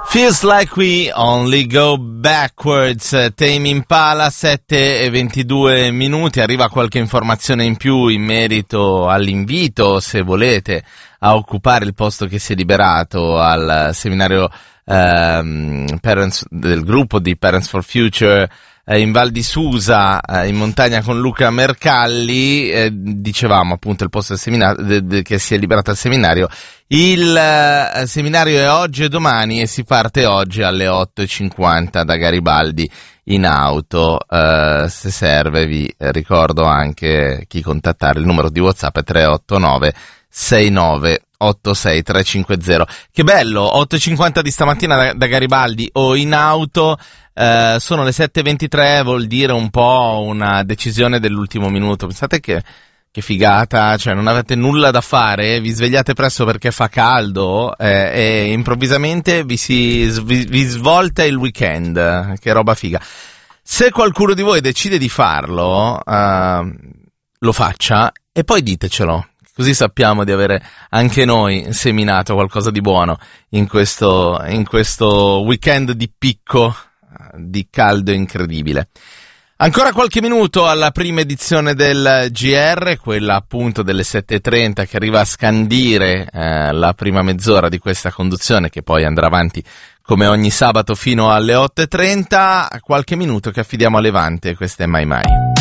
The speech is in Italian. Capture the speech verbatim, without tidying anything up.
Feels like we only go backwards. Tame Impala, sette e ventidue minuti. Arriva qualche informazione in più in merito all'invito, se volete, a occupare il posto che si è liberato al seminario ehm, Parents, del gruppo di Parents for Future eh, in Val di Susa, eh, in montagna con Luca Mercalli. Eh, dicevamo appunto il posto del seminario de, de, che si è liberato al seminario. Il eh, seminario è oggi e domani e si parte oggi alle otto e cinquanta da Garibaldi in auto. Eh, se serve vi ricordo anche chi contattare. Il numero di WhatsApp è tre otto nove sei nove otto sei tre cinque zero. Che bello, otto e cinquanta di stamattina da, da Garibaldi o in auto. Eh, sono le sette e ventitré, vuol dire un po' una decisione dell'ultimo minuto. Pensate che Che figata, cioè non avete nulla da fare, vi svegliate presto perché fa caldo eh, e improvvisamente vi si vi, vi svolta il weekend, che roba figa. Se qualcuno di voi decide di farlo, uh, lo faccia e poi ditecelo, così sappiamo di avere anche noi seminato qualcosa di buono in questo, in questo weekend di picco, di caldo incredibile. Ancora qualche minuto alla prima edizione del G R, quella appunto delle sette e trenta che arriva a scandire eh, la prima mezz'ora di questa conduzione, che poi andrà avanti come ogni sabato fino alle otto e trenta. Qualche minuto che affidiamo a Levante, questa è Mai Mai.